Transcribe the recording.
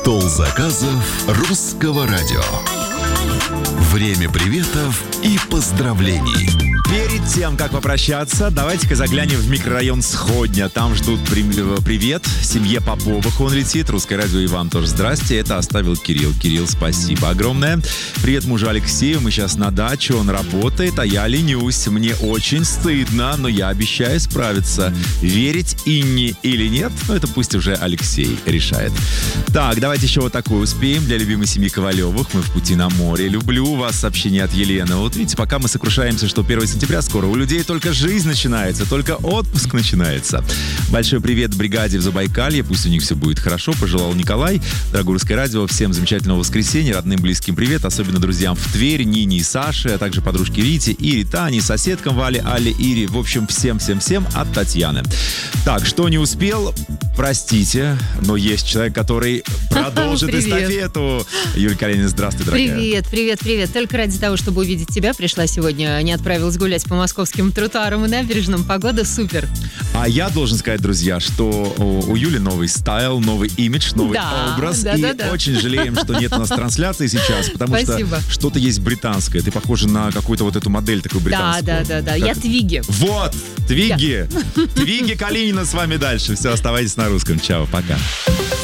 Стол заказов русского радио. Время приветов и поздравлений. Перед тем, как попрощаться, давайте-ка заглянем в микрорайон Сходня. Там ждут привет семье Поповых. Он летит. Русское радио и вам тоже здрасте. Это оставил Кирилл. Кирилл, спасибо огромное. Привет мужу Алексею. Мы сейчас на даче. Он работает, а я ленюсь. Мне очень стыдно, но я обещаю справиться. Верить Инне или нет, это пусть уже Алексей решает. Так, давайте еще вот такое успеем. Для любимой семьи Ковалевых. Мы в пути на море. Люблю вас. Сообщение от Елены. Вот видите, пока мы сокрушаемся, что 1 сентября скоро, у людей только жизнь начинается, только отпуск начинается. Большой привет бригаде в Забайкалье. Пусть у них все будет хорошо. Пожелал Николай. Дорогое русское радио, всем замечательного воскресенья. Родным, близким привет. Особенно друзьям в Тверь, Нине и Саше, а также подружке Рите, Ире, Тане, соседкам Вале, Алле, Ире. В общем, всем-всем-всем от Татьяны. Так, что не успел, простите, но есть человек, который продолжит эстафету. Юлия Калинина, здравствуй, дорогая. Привет. Только ради того, чтобы увидеть тебя, пришла сегодня. Не отправилась гулять по московским тротуарам и набережным. Погода супер. А я должен сказать, друзья, что у Юли новый стайл, новый имидж, новый образ. Да. Очень жалеем, что нет у нас трансляции сейчас, потому что что-то есть британское. Ты похожа на какую-то вот эту модель такую британскую. Да. Я Твигги. Вот, Твигги. Твигги Калинина с вами дальше. Все, оставайтесь на русском. Чао, пока.